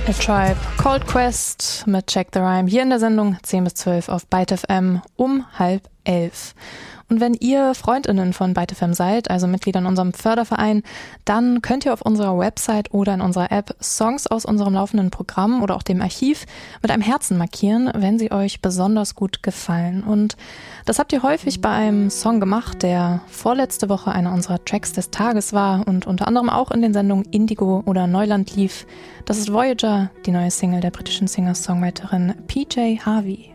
A Tribe Called Quest mit Check the Rhyme hier in der Sendung 10 bis 12 auf Byte FM um 10:30. Und wenn ihr FreundInnen von Byte FM seid, also Mitglieder in unserem Förderverein, dann könnt ihr auf unserer Website oder in unserer App Songs aus unserem laufenden Programm oder auch dem Archiv mit einem Herzen markieren, wenn sie euch besonders gut gefallen. Und das habt ihr häufig bei einem Song gemacht, der vorletzte Woche einer unserer Tracks des Tages war und unter anderem auch in den Sendungen Indigo oder Neuland lief. Das ist Voyager, die neue Single der britischen Singer-Songwriterin PJ Harvey.